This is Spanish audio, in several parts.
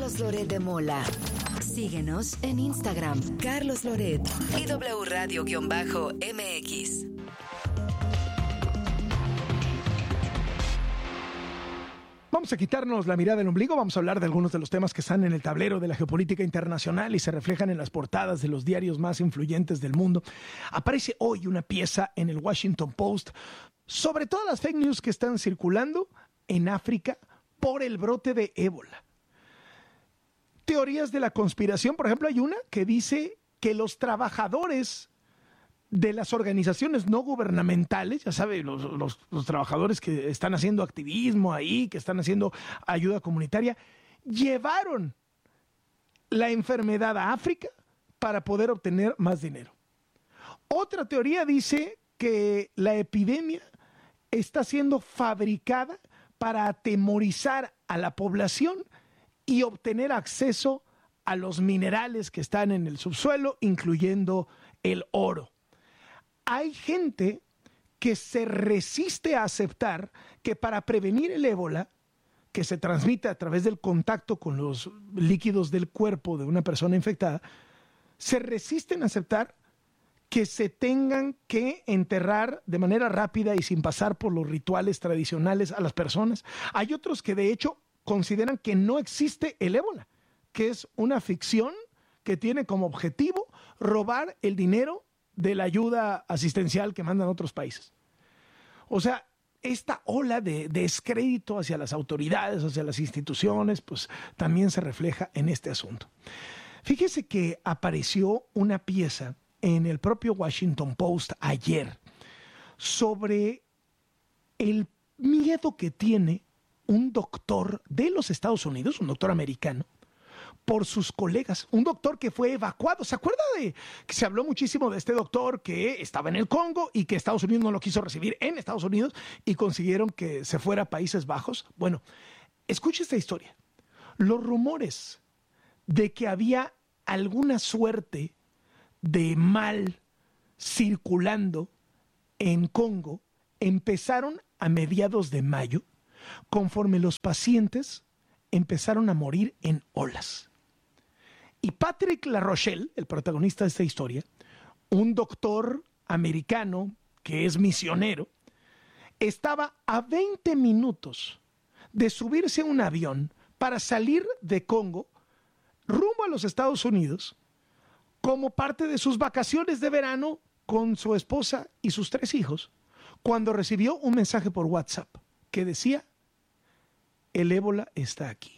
Carlos Loret de Mola. Síguenos en Instagram, Carlos Loret y W Radio-MX. Vamos a quitarnos la mirada del ombligo, vamos a hablar de algunos de los temas que están en el tablero de la geopolítica internacional y se reflejan en las portadas de los diarios más influyentes del mundo. Aparece hoy una pieza en el Washington Post sobre todas las fake news que están circulando en África por el brote de ébola. Teorías de la conspiración, por ejemplo, hay una que dice que los trabajadores de las organizaciones no gubernamentales, ya sabe, los trabajadores que están haciendo activismo ahí, que están haciendo ayuda comunitaria, llevaron la enfermedad a África para poder obtener más dinero. Otra teoría dice que la epidemia está siendo fabricada para atemorizar a la población y obtener acceso a los minerales que están en el subsuelo, incluyendo el oro. Hay gente que se resiste a aceptar que para prevenir el ébola, que se transmite a través del contacto con los líquidos del cuerpo de una persona infectada, se resisten a aceptar que se tengan que enterrar de manera rápida y sin pasar por los rituales tradicionales a las personas. Hay otros que de hecho consideran que no existe el ébola, que es una ficción que tiene como objetivo robar el dinero de la ayuda asistencial que mandan otros países. O sea, esta ola de descrédito hacia las autoridades, hacia las instituciones, pues también se refleja en este asunto. Fíjese que apareció una pieza en el propio Washington Post ayer sobre el miedo que tiene un doctor de los Estados Unidos, un doctor americano, por sus colegas, un doctor que fue evacuado. ¿Se acuerda de que se habló muchísimo de este doctor que estaba en el Congo y que Estados Unidos no lo quiso recibir en Estados Unidos y consiguieron que se fuera a Países Bajos? Bueno, escuche esta historia. Los rumores de que había alguna suerte de mal circulando en Congo empezaron a mediados de mayo, conforme los pacientes empezaron a morir en olas. Y Patrick LaRochelle, el protagonista de esta historia, un doctor americano que es misionero, estaba a 20 minutos de subirse a un avión para salir de Congo rumbo a los Estados Unidos como parte de sus vacaciones de verano con su esposa y sus 3 hijos, cuando recibió un mensaje por WhatsApp que decía: el ébola está aquí.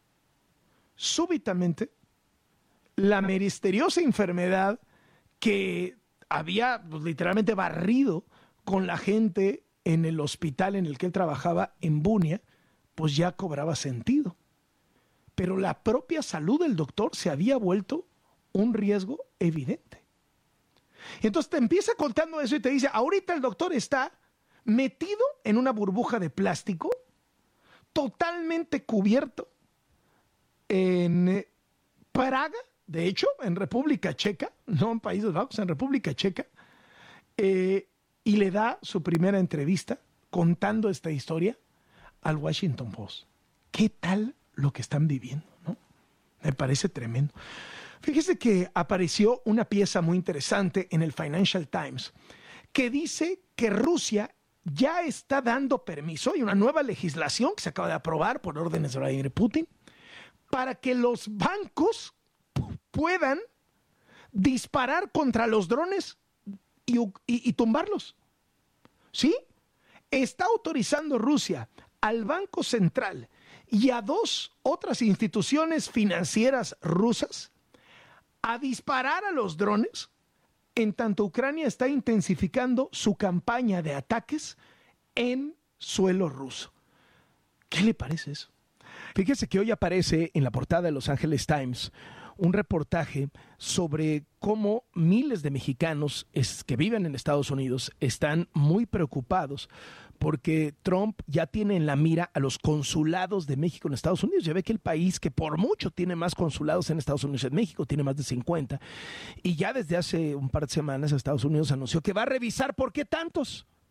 Súbitamente, la misteriosa enfermedad que había literalmente barrido con la gente en el hospital en el que él trabajaba en Bunia, pues ya cobraba sentido. Pero la propia salud del doctor se había vuelto un riesgo evidente. Y entonces te empieza contando eso y te dice: ahorita el doctor está metido en una burbuja de plástico, totalmente cubierto en Praga, de hecho, en República Checa, no en Países Bajos, en República Checa, y le da su primera entrevista contando esta historia al Washington Post. ¿Qué tal lo que están viviendo, no? Me parece tremendo. Fíjese que apareció una pieza muy interesante en el Financial Times que dice que Rusia ya está dando permiso, hay una nueva legislación que se acaba de aprobar por órdenes de Vladimir Putin, para que los bancos puedan disparar contra los drones y tumbarlos. ¿Sí? Está autorizando Rusia al Banco Central y a 2 otras instituciones financieras rusas a disparar a los drones, en tanto Ucrania está intensificando su campaña de ataques en suelo ruso. ¿Qué le parece eso? Fíjese que hoy aparece en la portada de Los Angeles Times un reportaje sobre cómo miles de mexicanos que viven en Estados Unidos están muy preocupados porque Trump ya tiene en la mira a los consulados de México en Estados Unidos. Ya ve que el país que por mucho tiene más consulados en Estados Unidos en México, tiene más de 50, y ya desde hace un par de semanas Estados Unidos anunció que va a revisar por qué tantos.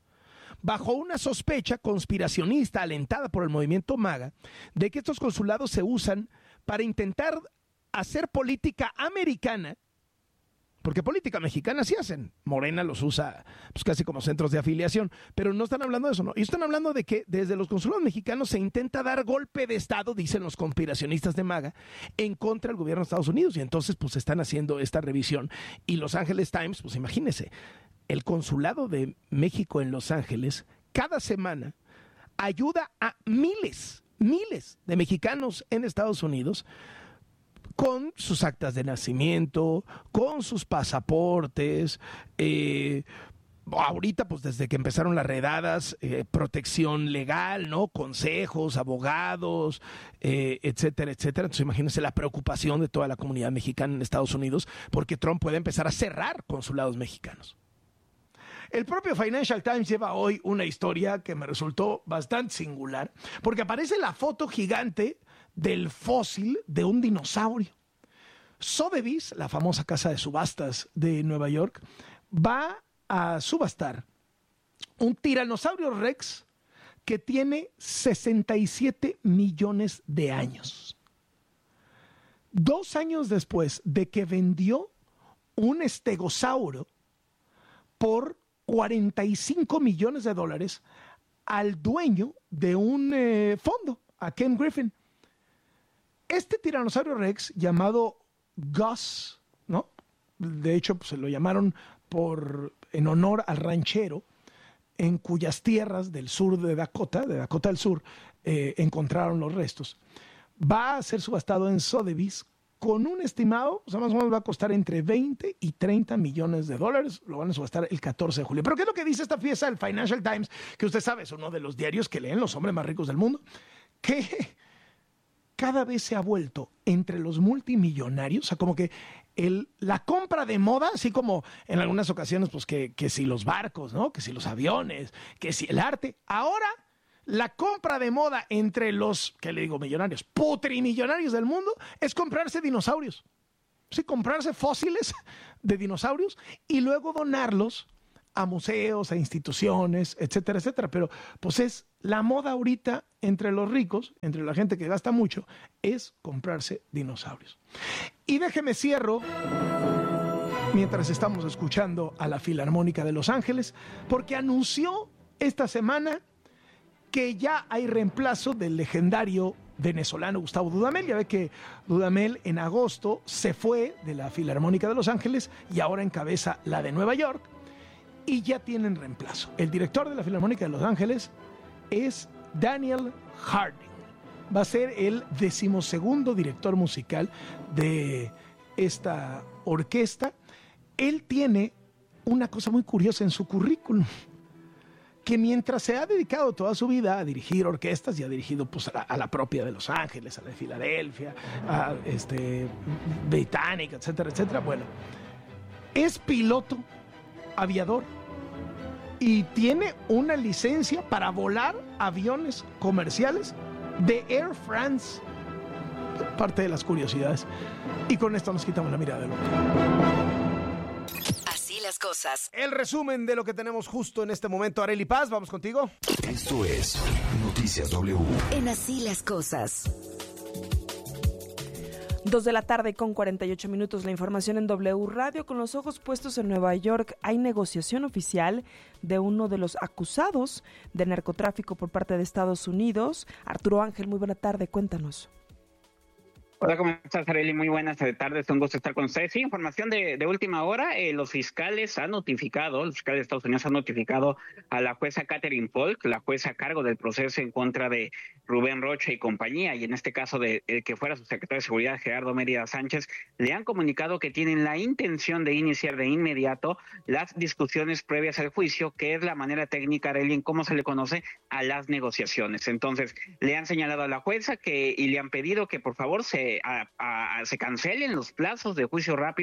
bajo una sospecha conspiracionista alentada por el movimiento MAGA de que estos consulados se usan para intentar hacer política americana, porque política mexicana sí hacen. Morena los usa pues casi como centros de afiliación, pero no están hablando de eso, ¿no? Y están hablando de que desde los consulados mexicanos se intenta dar golpe de Estado, dicen los conspiracionistas de MAGA, en contra del gobierno de Estados Unidos. Y entonces pues están haciendo esta revisión. Y Los Angeles Times, pues imagínense, el consulado de México en Los Ángeles cada semana ayuda a miles de mexicanos en Estados Unidos con sus actas de nacimiento, con sus pasaportes, ahorita pues desde que empezaron las redadas, protección legal, ¿no? Consejos, abogados, etcétera, etcétera. Entonces imagínense la preocupación de toda la comunidad mexicana en Estados Unidos porque Trump puede empezar a cerrar consulados mexicanos. El propio Financial Times lleva hoy una historia que me resultó bastante singular, porque aparece la foto gigante del fósil de un dinosaurio. Sotheby's, la famosa casa de subastas de Nueva York, va a subastar un tiranosaurio Rex que tiene 67 millones de años. 2 años después de que vendió un estegosauro por $45 millones al dueño de un fondo, a Ken Griffin. Este tiranosaurio Rex, llamado Gus, ¿no? De hecho, pues, se lo llamaron en honor al ranchero en cuyas tierras del sur de Dakota del Sur, encontraron los restos. Va a ser subastado en Sotheby's con un estimado, o sea, más o menos va a costar entre 20 y 30 millones de dólares. Lo van a subastar el 14 de julio. ¿Pero qué es lo que dice esta pieza del Financial Times? Que usted sabe, es uno de los diarios que leen los hombres más ricos del mundo. Que cada vez se ha vuelto entre los multimillonarios, o sea, como que la compra de moda, así como en algunas ocasiones, pues que si los barcos, ¿no? Que si los aviones, que si el arte. Ahora, la compra de moda entre los, ¿qué le digo? Millonarios, putrimillonarios del mundo, es comprarse dinosaurios. Sí, comprarse fósiles de dinosaurios y luego donarlos a museos, a instituciones, etcétera, etcétera. Pero pues es la moda ahorita entre los ricos, entre la gente que gasta mucho, es comprarse dinosaurios. Y déjeme cierro mientras estamos escuchando a la Filarmónica de Los Ángeles, porque anunció esta semana que ya hay reemplazo del legendario venezolano Gustavo Dudamel. Ya ve que Dudamel en agosto se fue de la Filarmónica de Los Ángeles y ahora encabeza la de Nueva York. Y ya tienen reemplazo. El director de la Filarmónica de Los Ángeles es Daniel Harding. Va a ser el 12º director musical de esta orquesta. Él tiene una cosa muy curiosa en su currículum, que mientras se ha dedicado toda su vida a dirigir orquestas y ha dirigido pues, a la propia de Los Ángeles, a la de Filadelfia, a Británica, etcétera, etcétera, bueno, es piloto aviador y tiene una licencia para volar aviones comerciales de Air France. Parte de las curiosidades. Y con esto nos quitamos la mirada del otro. Así las cosas. El resumen de lo que tenemos justo en este momento. Arely Paz, vamos contigo. Esto es Noticias W. En Así las cosas. 2:48 p.m. La información en W Radio. Con los ojos puestos en Nueva York, hay negociación oficial de uno de los acusados de narcotráfico por parte de Estados Unidos. Arturo Ángel, muy buena tarde, cuéntanos. Hola, ¿cómo estás, Arely? Muy buenas tardes, un gusto estar con ustedes. Sí, información de última hora. Los fiscales de Estados Unidos han notificado a la jueza Catherine Polk, la jueza a cargo del proceso en contra de Rubén Rocha y compañía, y en este caso de el que fuera su secretario de Seguridad, Gerardo Mérida Sánchez, le han comunicado que tienen la intención de iniciar de inmediato las discusiones previas al juicio, que es la manera técnica, Arely, en cómo se le conoce a las negociaciones. Entonces, le han señalado a la jueza y le han pedido que por favor se cancelen los plazos de juicio rápido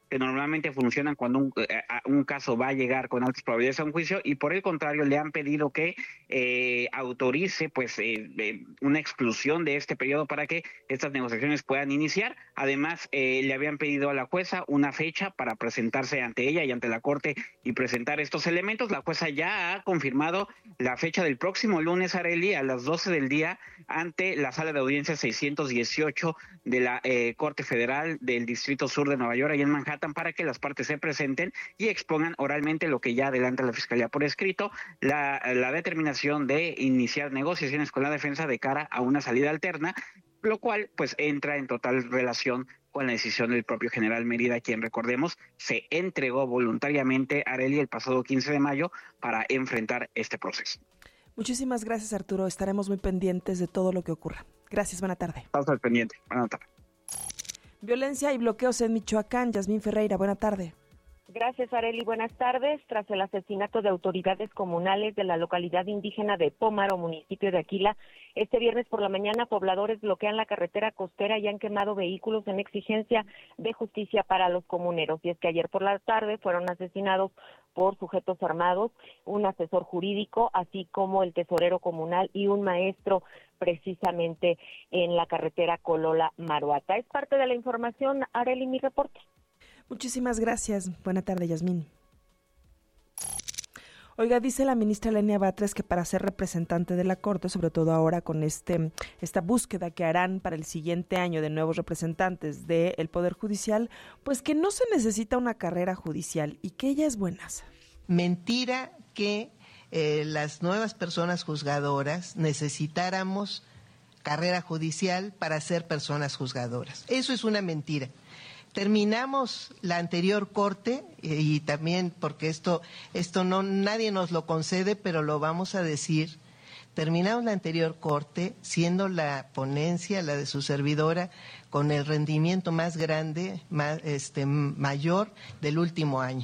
que normalmente funcionan cuando un caso va a llegar con altas probabilidades a un juicio, y por el contrario le han pedido que autorice pues una exclusión de este periodo para que estas negociaciones puedan iniciar. Además, le habían pedido a la jueza una fecha para presentarse ante ella y ante la Corte y presentar estos elementos. La jueza ya ha confirmado la fecha del próximo lunes, Arely, a las 12 del día, ante la sala de audiencia 618 de la Corte Federal del Distrito Sur de Nueva York, ahí en Manhattan, para que las partes se presenten y expongan oralmente lo que ya adelanta la Fiscalía por escrito, la determinación de iniciar negociaciones con la defensa de cara a una salida alterna, lo cual pues entra en total relación con la decisión del propio general Mérida, quien, recordemos, se entregó voluntariamente a Arely el pasado 15 de mayo para enfrentar este proceso. Muchísimas gracias, Arturo. Estaremos muy pendientes de todo lo que ocurra. Gracias, buena tarde. Estamos al pendiente. Buena tarde. Violencia y bloqueos en Michoacán. Yasmín Ferreira, buena tarde. Gracias, Arely. Buenas tardes. Tras el asesinato de autoridades comunales de la localidad indígena de Pómaro, municipio de Aquila, este viernes por la mañana pobladores bloquean la carretera costera y han quemado vehículos en exigencia de justicia para los comuneros. Y es que ayer por la tarde fueron asesinados por sujetos armados un asesor jurídico, así como el tesorero comunal y un maestro, precisamente en la carretera Colola-Maruata. Es parte de la información, Arely, mi reporte. Muchísimas gracias. Buena tarde, Yasmín. Oiga, dice la ministra Lenia Batres que para ser representante de la Corte, sobre todo ahora con esta búsqueda que harán para el siguiente año de nuevos representantes del Poder Judicial, pues que no se necesita una carrera judicial y que ella es buenaza. Mentira que las nuevas personas juzgadoras necesitáramos carrera judicial para ser personas juzgadoras. Eso es una mentira. Terminamos la anterior corte y también porque esto no nadie nos lo concede, pero lo vamos a decir. Terminamos la anterior corte siendo la ponencia, la de su servidora, con el rendimiento más grande, mayor del último año.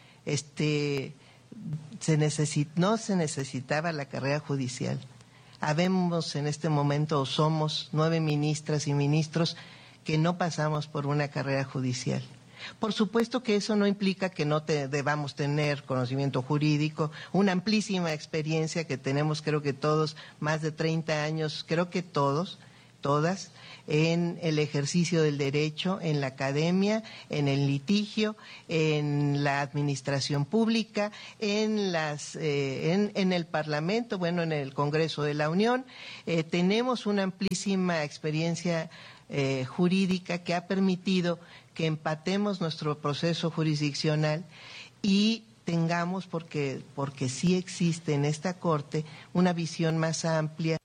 No se necesitaba la carrera judicial. Habemos en este momento, o somos 9 ministras y ministros que no pasamos por una carrera judicial. Por supuesto que eso no implica que no debamos tener conocimiento jurídico, una amplísima experiencia que tenemos, creo que todos, más de 30 años, creo que todas, en el ejercicio del derecho, en la academia, en el litigio, en la administración pública, en el Parlamento, bueno, en el Congreso de la Unión. Tenemos una amplísima experiencia jurídica que ha permitido que empatemos nuestro proceso jurisdiccional y tengamos, porque sí existe en esta Corte, una visión más amplia.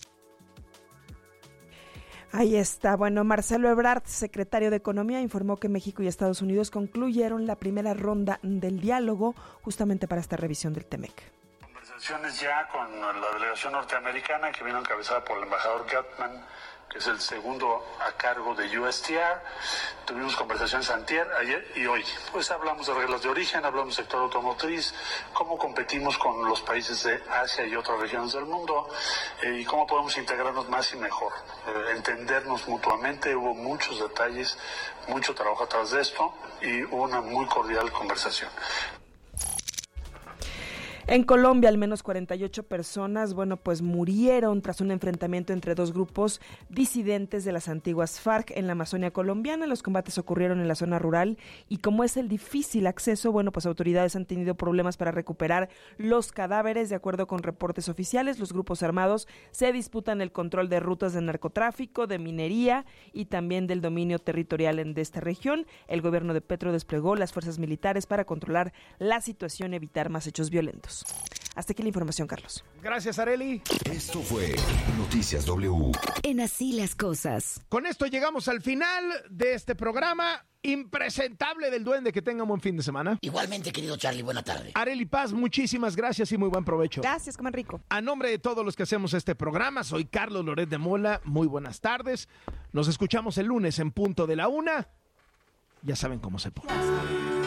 Ahí está. Bueno, Marcelo Ebrard, secretario de Economía, informó que México y Estados Unidos concluyeron la primera ronda del diálogo justamente para esta revisión del TEMEC. Conversaciones ya con la delegación norteamericana que vino encabezada por el embajador Gutman, que es el segundo a cargo de USTR. Tuvimos conversaciones antier, ayer y hoy. Pues hablamos de reglas de origen, hablamos del sector automotriz, cómo competimos con los países de Asia y otras regiones del mundo y cómo podemos integrarnos más y mejor, entendernos mutuamente. Hubo muchos detalles, mucho trabajo atrás de esto y hubo una muy cordial conversación. En Colombia, al menos 48 personas, pues murieron tras un enfrentamiento entre dos grupos disidentes de las antiguas FARC en la Amazonia colombiana. Los combates ocurrieron en la zona rural y como es el difícil acceso, pues autoridades han tenido problemas para recuperar los cadáveres. De acuerdo con reportes oficiales, los grupos armados se disputan el control de rutas de narcotráfico, de minería y también del dominio territorial de esta región. El gobierno de Petro desplegó las fuerzas militares para controlar la situación y evitar más hechos violentos. Hasta aquí la información, Carlos. Gracias, Arely. Esto fue Noticias W. En Así las Cosas. Con esto llegamos al final de este programa impresentable del Duende. Que tengan buen fin de semana. Igualmente, querido Charlie, buena tarde. Arely Paz, muchísimas gracias y muy buen provecho. Gracias, coman rico. A nombre de todos los que hacemos este programa, soy Carlos Loret de Mola. Muy buenas tardes. Nos escuchamos el lunes en punto de la 1. Ya saben cómo se pone.